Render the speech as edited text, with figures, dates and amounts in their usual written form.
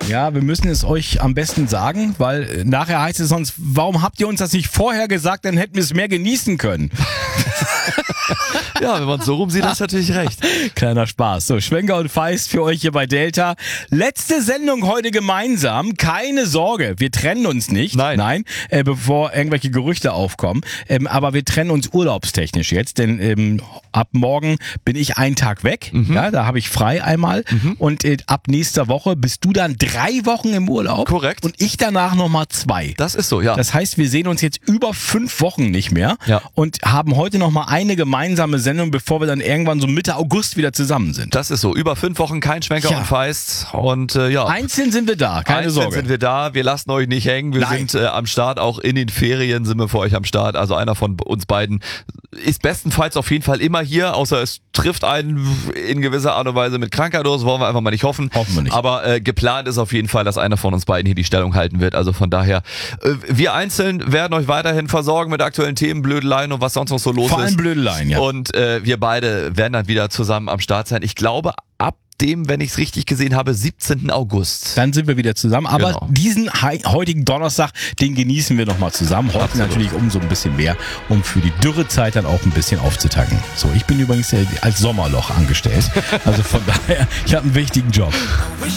Ja, wir müssen es euch am besten sagen, weil nachher heißt es sonst, warum habt ihr uns das nicht vorher gesagt, dann hätten wir es mehr genießen können. Ja, wenn man es so rum sieht, hast du natürlich recht. Kleiner Spaß. So, Schwenker und Feist für euch hier bei Delta. Letzte Sendung heute gemeinsam. Keine Sorge, wir trennen uns nicht. Nein. Bevor irgendwelche Gerüchte aufkommen. Aber wir trennen uns urlaubstechnisch jetzt, denn ab morgen bin ich einen Tag weg. Ja, da habe ich frei einmal. Und ab nächster Woche bist du dann 3 Wochen im Urlaub. Korrekt. Und ich danach nochmal 2. Das ist so, ja. Das heißt, wir sehen uns jetzt über 5 Wochen nicht mehr. Ja. Und haben heute nochmal eine gemeinsame Sendung, bevor wir dann irgendwann so Mitte August wieder zusammen sind. Das ist so. Über 5 Wochen kein Schwenker und Feist. Und ja. Einzeln sind wir da, keine Sorge. Einzeln sind wir da. Wir lassen euch nicht hängen. Wir sind am Start. Auch in den Ferien sind wir für euch am Start. Also einer von uns beiden ist bestenfalls auf jeden Fall immer hier, außer es trifft einen in gewisser Art und Weise mit Krankheit oder so. Wollen wir einfach mal nicht hoffen. Hoffen wir nicht. Aber geplant ist auf jeden Fall, dass einer von uns beiden hier die Stellung halten wird. Also von daher, wir einzeln werden euch weiterhin versorgen mit aktuellen Themen, Blödeleien und was sonst noch so los ist. Vor allem Blödeleien, ja. Und wir beide werden dann wieder zusammen am Start sein. Ich glaube, ab dem, wenn ich es richtig gesehen habe, 17. August. Dann sind wir wieder zusammen. Aber diesen heutigen Donnerstag, den genießen wir nochmal zusammen. Heute natürlich umso ein bisschen mehr, um für die Dürrezeit dann auch ein bisschen aufzutanken. So, ich bin übrigens als Sommerloch angestellt. Also von daher, ich habe einen wichtigen Job.